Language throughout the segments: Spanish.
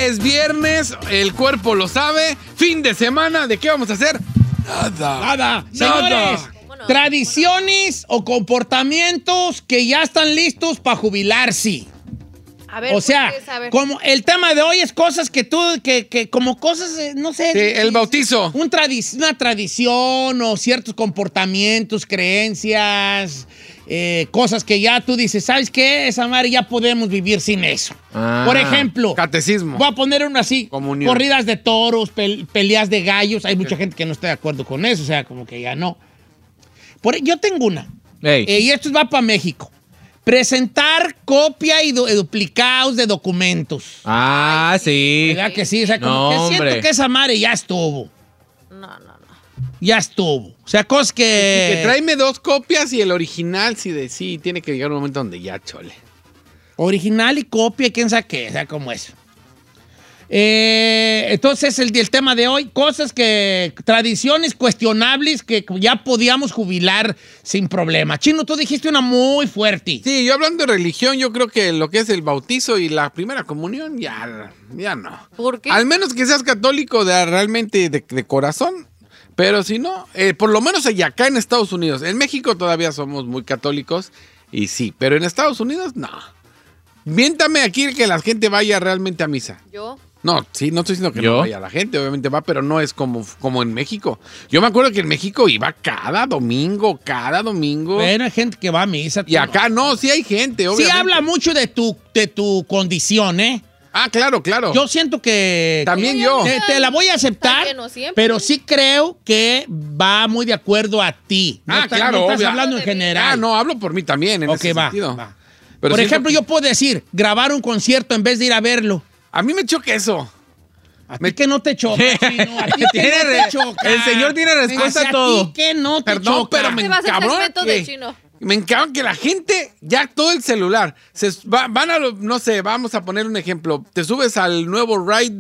es viernes, el cuerpo lo sabe. Fin de semana, ¿de qué vamos a hacer? Nada. Señores, tradiciones o comportamientos que ya están listos para jubilarse. A ver, O sea, pues, a ver. como el tema de hoy es cosas que tú, que como cosas, no sé. Sí, el bautizo. Una tradición o ciertos comportamientos, creencias, cosas que ya tú dices, ¿sabes qué? Esa madre ya podemos vivir sin eso. Por ejemplo, Catecismo. voy a poner uno así, Comunión. corridas de toros, peleas de gallos. Hay mucha gente que no está de acuerdo con eso, o sea, como que ya no. Yo tengo una, Ey. y esto va para México. Presentar copia y duplicados de documentos. Ah, sí. ¿Verdad que sí? O sea, como No, que hombre. siento que esa madre ya estuvo. No. Ya estuvo. O sea, cosas Que que... tráeme 2 copias y el original, sí, tiene que llegar un momento donde ya chole. Original y copia, quién sabe qué. O sea, como eso. Entonces, el tema de hoy, cosas que... Tradiciones cuestionables que ya podíamos jubilar sin problema. Chino, tú dijiste una muy fuerte. Sí, yo hablando de religión, yo creo que lo que es el bautizo y la primera comunión, ya no. ¿Por qué? Al menos que seas católico realmente de corazón. Pero si no, por lo menos allá acá en Estados Unidos. En México todavía somos muy católicos y sí, pero en Estados Unidos no. Miéntame aquí que la gente vaya realmente a misa. Yo. No, sí, no estoy diciendo que ¿Yo? no vaya la gente, obviamente va, pero no es como en México. Yo me acuerdo que en México iba cada domingo. Bueno, hay gente que va a misa. Y acá no, sí hay gente, obviamente. Sí habla mucho de tu condición, ¿eh? Ah, claro. Yo siento que... También Sí, yo. Te la voy a aceptar, Está lleno siempre. pero sí creo que va muy de acuerdo a ti. Ah, claro, no estás obvio. hablando en general. Ah, no, hablo por mí también en Ok, ese va, sentido. va. Pero Por siento ejemplo, que- yo puedo decir, grabar un concierto en vez de ir a verlo. A mí me choca eso. A ti que no te choca, Chino, a ti que Tiene no re- te choca. el señor tiene respuesta a todo. A ti que no te Perdón, choca. pero me Este va a ser encabrona segmento de que... Chino. Me encanta que la gente, ya todo el celular, van a, no sé, vamos a poner un ejemplo. Te subes al nuevo ride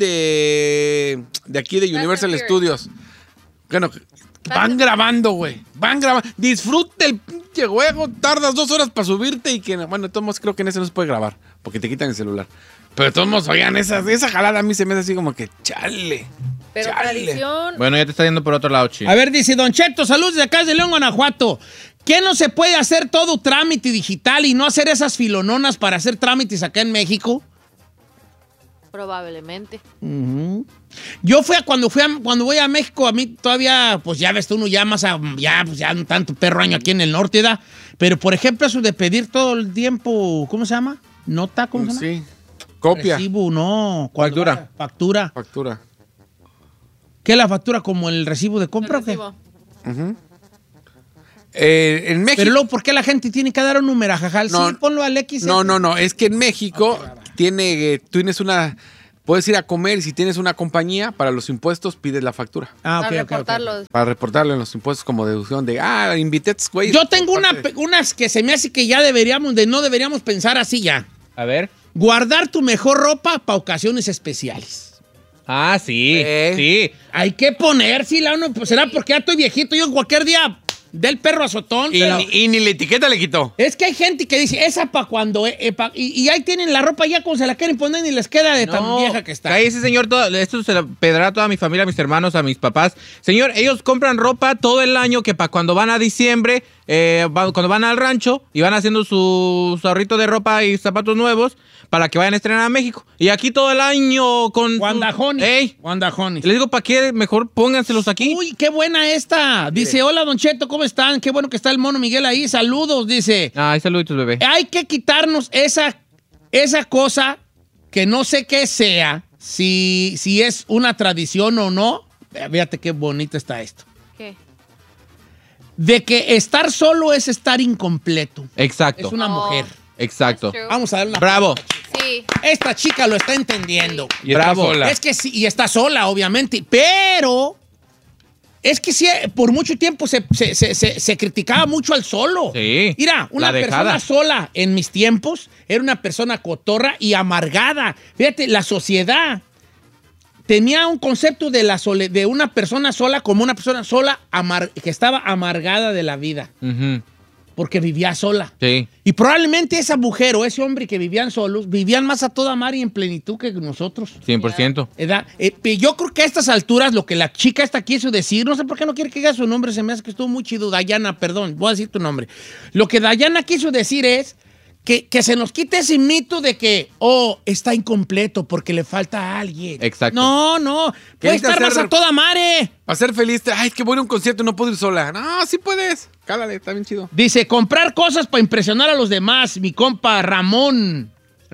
de aquí de Universal Furious. Studios. Bueno, van grabando, güey. Van grabando. Disfruta el pinche juego. Tardas 2 horas para subirte y que, bueno, de todos modos creo que en ese no se puede grabar, porque te quitan el celular. Pero de todos modos, oigan, esa jalada a mí se me hace así como que, chale. Pero chale. tradición. Bueno, ya te está yendo por otro lado, Chino. A ver, dice Don Cheto, saludos de acá de León, Guanajuato. ¿Qué no se puede hacer todo trámite digital y no hacer esas filononas para hacer trámites acá en México? Probablemente. Yo cuando voy a México, a mí todavía, pues ya ves tú, uno ya más, pues ya no tanto perro año aquí en el norte, ¿da? Pero, por ejemplo, eso de pedir todo el tiempo, ¿cómo se llama? ¿Nota? ¿Cómo se llama? Sí. Copia. Recibo, no. Factura. Factura. Factura. ¿Qué es la factura? ¿Como el recibo de compra o qué? Recibo. En México... Pero luego, ¿por qué la gente tiene que dar un número? Jajal, No, sí, ponlo al X. No, es que en México tienes puedes ir a comer y si tienes una compañía, para los impuestos pides la factura. Ah, Para ok, ok. reportarlos. Para reportarle en los impuestos como deducción de, invité a estos güeyes. Yo tengo Por parte de- unas que se me hace que ya no deberíamos pensar así ya. A ver. Guardar tu mejor ropa para ocasiones especiales. Ah, sí. Sí. Hay que ponérsela, uno, pues será porque ya estoy viejito, yo cualquier día del perro azotón. Y ni la etiqueta le quitó. Es que hay gente que dice, esa para cuando, y ahí tienen la ropa ya cuando se la quieren poner y les queda de tan vieja que está. Ese señor, esto se lo pedirá a toda mi familia, a mis hermanos, a mis papás. Señor, ellos compran ropa todo el año que para cuando van a diciembre, cuando van al rancho y van haciendo su ahorrito de ropa y zapatos nuevos para que vayan a estrenar a México. Y aquí todo el año con... Guandajones. ¡Ey! Guandajones. Les digo, ¿para qué? Mejor pónganselos aquí. Uy, qué buena esta. Dice, hola, Don Cheto, ¿cómo están? Qué bueno que está el mono Miguel ahí. Saludos, dice. Ay, saluditos, bebé. Hay que quitarnos esa cosa que no sé qué sea, si es una tradición o no. Fíjate qué bonito está esto. ¿Qué? De que estar solo es estar incompleto. Exacto. Es una No. mujer. Exacto. That's true. Vamos a dar una... Bravo. Sí. Esta chica lo está entendiendo. Y está Bravo. sola. Es que sí, y está sola, obviamente, pero es que sí, por mucho tiempo se criticaba mucho al solo. Sí, Mira, una la dejada. persona sola en mis tiempos era una persona cotorra y amargada. Fíjate, la sociedad tenía un concepto de una persona sola como una persona sola que estaba amargada de la vida. Ujú. porque vivía sola. Sí. Y probablemente esa mujer o ese hombre que vivían solos, vivían más a toda mar y en plenitud que nosotros. 100%. ¿Verdad? Yo creo que a estas alturas lo que la chica esta quiso decir, no sé por qué no quiere que diga su nombre, se me hace que estuvo muy chido, Dayana, perdón, voy a decir tu nombre. Lo que Dayana quiso decir es que se nos quite ese mito de que, está incompleto porque le falta a alguien. Exacto. No, puede estar más a toda madre. Para ser feliz, es que voy a un concierto y no puedo ir sola. No, sí puedes. Cálale, está bien chido. Dice, comprar cosas para impresionar a los demás. Mi compa Ramón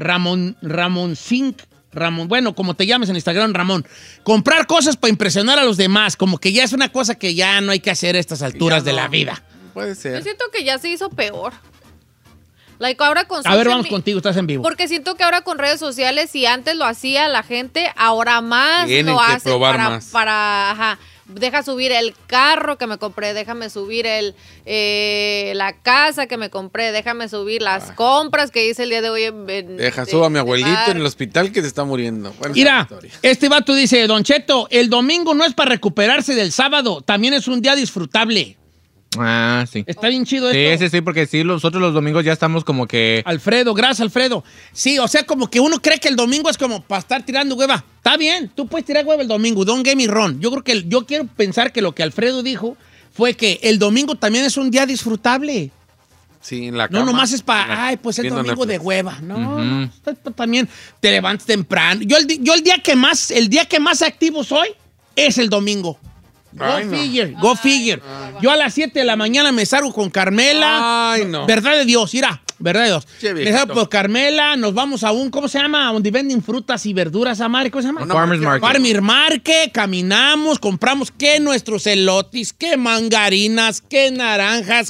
Zink. Ramón, bueno, como te llames en Instagram, Ramón. Comprar cosas para impresionar a los demás. Como que ya es una cosa que ya no hay que hacer a estas alturas de la vida. Puede ser. Yo siento que ya se hizo peor. Ahora con a ver, vamos contigo, estás en vivo. Porque siento que ahora con redes sociales, si antes lo hacía la gente, ahora más Tienen lo que hace probar más. Deja subir el carro que me compré, déjame subir la casa que me compré, déjame subir las compras que hice el día de hoy. Subo a mi abuelito en el hospital que se está muriendo. Bueno, mira, este vato dice, Don Cheto, el domingo no es para recuperarse del sábado, también es un día disfrutable. Ah, sí. Está bien chido esto. Sí, porque sí, nosotros los domingos ya estamos como que... Alfredo, gracias, Alfredo. Sí, o sea, como que uno cree que el domingo es como para estar tirando hueva. Está bien, tú puedes tirar hueva el domingo, don't get me wrong. Yo quiero pensar que lo que Alfredo dijo fue que el domingo también es un día disfrutable. Sí, en la cama. No, nomás es para, pues el domingo de hueva. No, también te levantas temprano. Yo el día que más activo soy es el domingo. Go figure. Yo a las 7 de la mañana me salgo con Carmela. Ay, no. Verdad de Dios, verdad de Dios. Che, me salgo por Carmela, nos vamos a ¿cómo se llama? Donde venden frutas y verduras, madre, ¿cómo se llama? Farmer's Market. Farmer's Market, caminamos, compramos nuestros elotes, mangarinas, naranjas,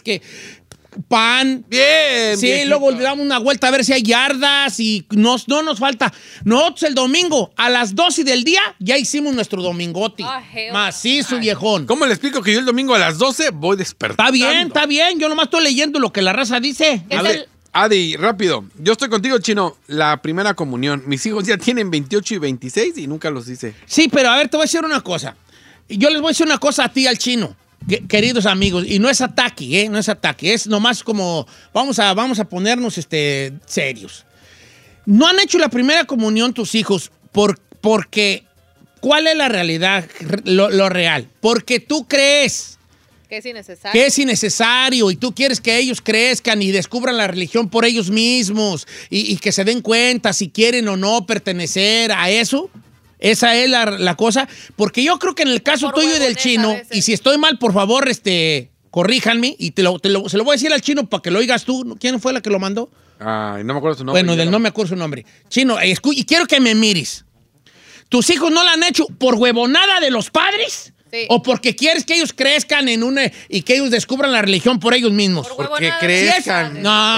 pan. Bien. Sí, viejito. luego le damos una vuelta a ver si hay yardas y no nos falta. Nosotros el domingo a las 12 del día ya hicimos nuestro domingote. Macizo, viejón. ¿Cómo le explico que yo el domingo a las 12 voy despertando? Está bien. Yo nomás estoy leyendo lo que la raza dice. Adi, rápido. Yo estoy contigo, Chino. La primera comunión. Mis hijos ya tienen 28 y 26 y nunca los hice. Sí, pero a ver, te voy a decir una cosa. Yo les voy a decir una cosa a ti, al Chino. Queridos amigos, y no es ataque, no es ataque, es nomás como vamos a ponernos serios. No han hecho la primera comunión tus hijos porque ¿cuál es la realidad, lo real? Porque tú crees que es innecesario y tú quieres que ellos crezcan y descubran la religión por ellos mismos y que se den cuenta si quieren o no pertenecer a eso. Esa es la cosa, porque yo creo que en el caso tuyo y del Chino, y si estoy mal, por favor, corríjanme, y se lo voy a decir al Chino para que lo oigas tú. ¿Quién fue la que lo mandó? Ay, no me acuerdo su nombre. Bueno, no me acuerdo su nombre. Chino, y quiero que me mires. ¿Tus hijos no la han hecho por huevonada de los padres? Sí. ¿O porque quieres que ellos crezcan y que ellos descubran la religión por ellos mismos? Porque crezcan. No.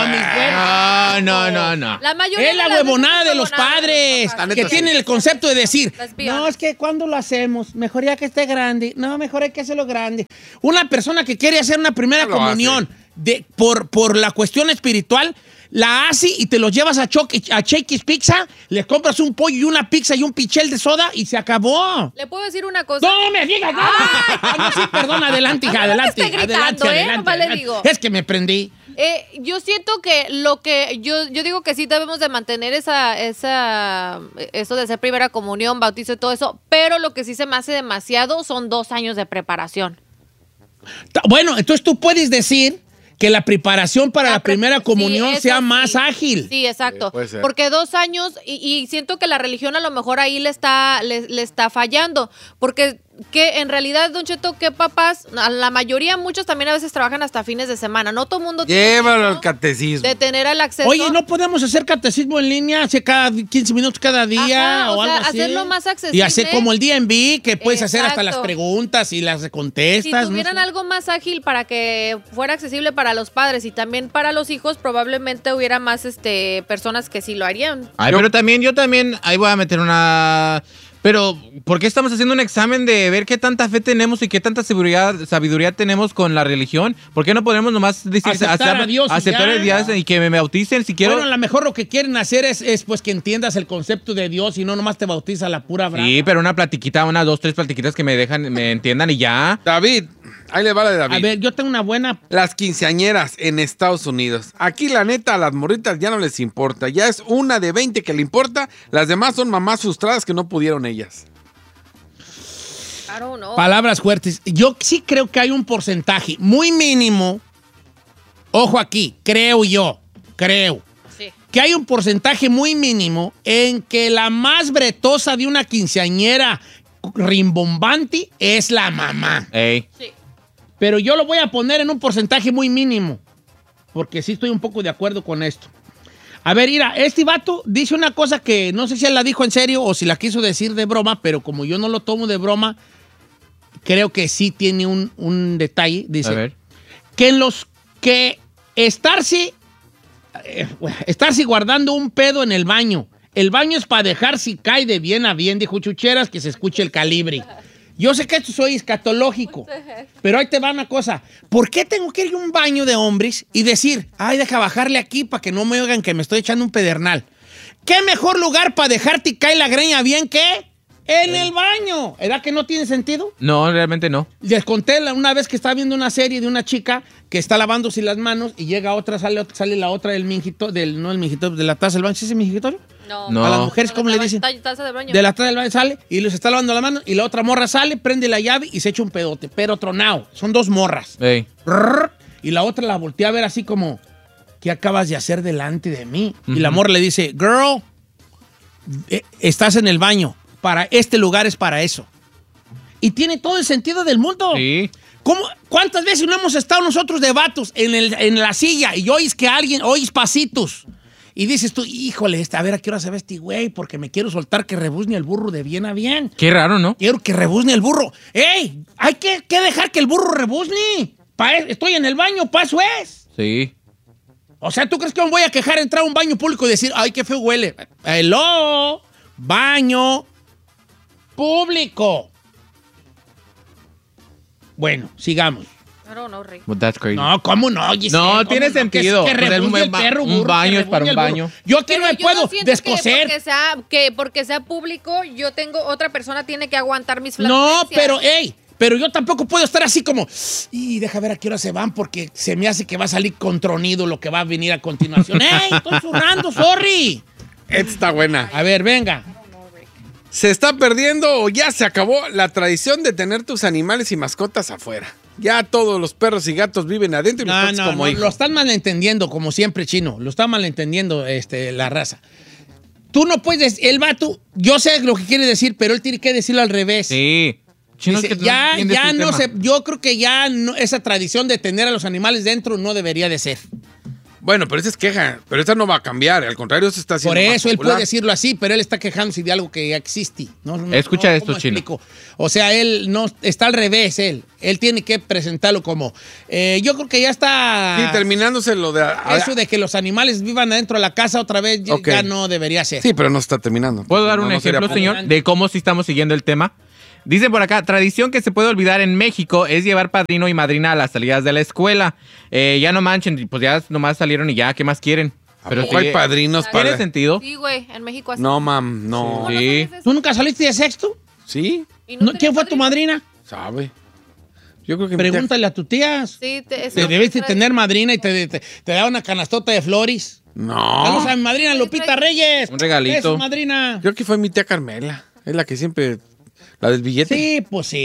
La mayoría es la huevonada de los padres que tienen el concepto de decir, no, es que cuando lo hacemos, mejor ya que esté grande. No, mejor hay que hacerlo grande. Una persona que quiere hacer una primera comunión por la cuestión espiritual, la hace y te los llevas a Shakey's Pizza, le compras un pollo y una pizza y un pichel de soda y se acabó. ¿Le puedo decir una cosa? ¡No me digas nada! No, sí, perdón, adelante, hija, adelante. Le digo. Es que me prendí. Yo siento que yo digo que sí debemos de mantener eso de ser primera comunión, bautizo y todo eso, pero lo que sí se me hace demasiado son 2 años de preparación. Bueno, entonces tú puedes decir que la preparación para la primera comunión sea más ágil. Sí, exacto. Porque 2 años, y siento que la religión a lo mejor ahí le está fallando. Porque que en realidad, Don Cheto, que papás, la mayoría, muchos también a veces trabajan hasta fines de semana. No todo el mundo llévalo al catecismo. De tener el acceso. Oye, ¿no podemos hacer catecismo en línea hace cada 15 minutos cada día? Ajá, o algo así? Hacerlo más accesible. Y hacer como el DMV, que puedes hacer hasta las preguntas y las contestas. Si tuvieran algo más ágil para que fuera accesible para los padres y también para los hijos, probablemente hubiera más personas que sí lo harían. Ay, pero yo también, ahí voy a meter una... Pero, ¿por qué estamos haciendo un examen de ver qué tanta fe tenemos y qué tanta sabiduría tenemos con la religión? ¿Por qué no podemos nomás decir, aceptar a Dios y que me bauticen si quiero? Bueno, a lo mejor lo que quieren hacer es pues que entiendas el concepto de Dios y no nomás te bautiza la pura brava. Sí, pero una platiquita, 2, 3 platiquitas que me entiendan y ya. David, Ahí le va la de David. A ver, yo tengo una buena. Las quinceañeras en Estados Unidos. Aquí, la neta, a las morritas ya no les importa. Ya es una de 20 que le importa. Las demás son mamás frustradas que no pudieron ellas. I don't know. Palabras fuertes. Yo sí creo que hay un porcentaje muy mínimo. Ojo aquí, creo, Sí. que hay un porcentaje muy mínimo en que la más bretosa de una quinceañera rimbombante es la mamá. Ey. Sí. Pero yo lo voy a poner en un porcentaje muy mínimo, porque sí estoy un poco de acuerdo con esto. A ver, mira, este vato dice una cosa que no sé si él la dijo en serio o si la quiso decir de broma, pero como yo no lo tomo de broma, creo que sí tiene un detalle. Dice A ver. que en los que estarse guardando un pedo en el baño. El baño es para dejar si cae de bien a bien, dijo Chucheras, que se escuche el calibre. Yo sé que esto soy escatológico, pero ahí te va una cosa. ¿Por qué tengo que ir a un baño de hombres y decir, ay, deja bajarle aquí para que no me oigan que me estoy echando un pedernal? ¿Qué mejor lugar para dejarte caer la greña bien que en el baño? ¿Era que no tiene sentido? No, realmente no. Les conté una vez que estaba viendo una serie de una chica que está lavándose las manos y llega otra, sale la otra del mingito, no el mingito, de la taza del baño. ¿Sí es el mingitorio? No. A las mujeres, ¿cómo le dicen? Taza de baño. De la taza del baño sale y los está lavando las manos y la otra morra sale, prende la llave y se echa un pedote, pero tronado. Son dos morras. Ey. Y la otra la voltea a ver así como, ¿qué acabas de hacer delante de mí? Y la morra le dice, girl, estás en el baño. Este lugar es para eso. Y tiene todo el sentido del mundo. Sí. ¿Cuántas veces no hemos estado nosotros de vatos en la silla y oís que alguien, oís pasitos? Y dices tú, híjole, a ver a qué hora se ve este güey, porque me quiero soltar que rebuzne el burro de bien a bien. Qué raro, ¿no? Quiero que rebuzne el burro. ¡Ey! Hay que dejar que el burro rebuzne. Estoy en el baño, paso es. Sí. O sea, ¿tú crees que me voy a quejar entrar a un baño público y decir, ay, qué feo huele? Hello, baño público. Bueno, sigamos. I don't know, Rick. But that's crazy. No, ¿cómo no? Giselle? No, ¿Cómo tiene sentido. Que rebuzne el perro, Un burro, baño que es para rebuzne un el burro. baño. Yo aquí no me Pero yo puedo siento descoser. Que porque sea público, otra persona tiene que aguantar mis No, flatulencias. pero yo tampoco puedo estar así como, y deja ver a qué hora se van porque se me hace que va a salir contronido lo que va a venir a continuación. ¡Ey! Estoy zurrando, sorry. Esta está buena. A ver, venga. ¿Se está perdiendo o ya se acabó la tradición de tener tus animales y mascotas afuera? Ya todos los perros y gatos viven adentro y los tratas como hijos. Lo están malentendiendo, como siempre, Chino. Lo está malentendiendo la raza. Tú no puedes, el vato, yo sé lo que quiere decir, pero él tiene que decirlo al revés. Sí. Chino, Dice, es que ya entiendes no el sé, tema. yo creo que ya esa tradición de tener a los animales dentro no debería de ser. Bueno, pero esa es queja. Pero esta no va a cambiar. Al contrario, se está haciendo Por más eso él popular. puede decirlo así, pero él está quejándose de algo que ya existe. Escucha esto, ¿cómo Chino. explico? O sea, él no está al revés, él tiene que presentarlo como, yo creo que ya está... Sí, terminándose lo de... Eso de que los animales vivan adentro de la casa otra vez ya, Ok. ya no debería ser. Sí, pero no está terminando. ¿Puedo dar un No sería ejemplo, popular. señor, de cómo sí estamos siguiendo el tema? Dicen por acá, tradición que se puede olvidar en México es llevar padrino y madrina a las salidas de la escuela. Ya no manchen, pues ya nomás salieron y ya, ¿qué más quieren? ¿A poco hay padrinos ¿Tiene para...? sentido? Sí, güey, en México así. No, mam, no. ¿Cómo no Sí. sabes eso? ¿Tú nunca saliste de sexto? ¿Sí? ¿Y No, tenías ¿Quién fue tu padrino? madrina? ¿Sabe? Yo creo que... Pregúntale a tu tía. Sí, Te debiste tener madrina y te da una canastota de flores. Vamos a No. mi madrina Lupita Reyes. Un regalito. Eso, madrina. Creo que fue mi tía Carmela. Es la que siempre... La del billete. Sí, pues sí.